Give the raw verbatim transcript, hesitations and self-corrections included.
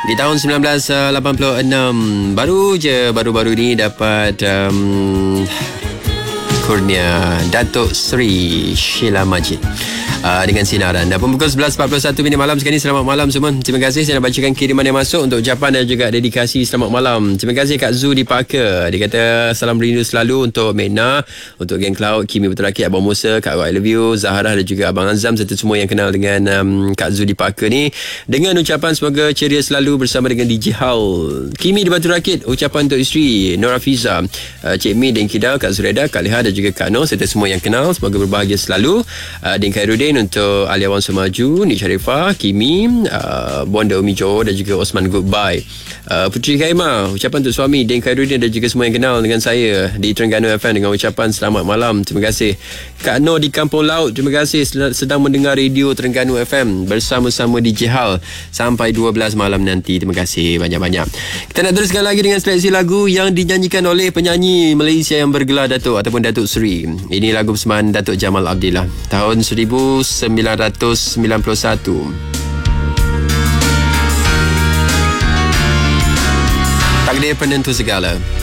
Di tahun sembilan belas lapan puluh enam, baru je baru-baru ni dapat um, kurnia Datuk Seri Sheila Majid uh, dengan sinaran. Dan pukul sebelas empat puluh satu minit malam sekali. Selamat malam semua. Terima kasih. Saya nak bacakan kiriman yang masuk untuk ucapan dan juga dedikasi selamat malam. Terima kasih Kak Zu di Parker. Dia kata salam rindu selalu untuk Mena, untuk Geng Cloud, Kimi Betul Laki, Abang Musa, Kak Roy I Love You, Zahara dan juga Abang Azam serta semua yang kenal dengan um, Kak Zu di Parker ni. Dengan ucapan semoga ceria selalu bersama dengan D J Hal. Kimi di Batu Rakit, ucapan untuk isteri Nora Fiza, uh, Cik Mi dan Kidal, Kak Zureda, Kak Leha dan juga Kak Noh serta semua yang kenal. Semoga berbahagia selalu. uh, Din Khairuddin untuk Aliawan Semaju, Nik Sharifah, Kimi, uh, Bonda Umi Jo dan juga Osman Goodbye. uh, Puteri Khaimah, ucapan untuk suami Din Khairuddin dan juga semua yang kenal dengan saya di Terengganu F M dengan ucapan selamat malam. Terima kasih. Kak Noh di Kampung Laut, terima kasih sedang mendengar radio Terengganu F M bersama-sama D J Hal sampai dua belas malam nanti. Terima kasih banyak-banyak. Kita nak teruskan lagi dengan seleksi lagu yang dinyanyikan oleh penyanyi Malaysia yang bergelar Datuk ataupun Datuk Seri. Ini lagu persembahan Datuk Jamal Abdillah tahun seribu sembilan ratus sembilan puluh satu. Takdir penentu segala.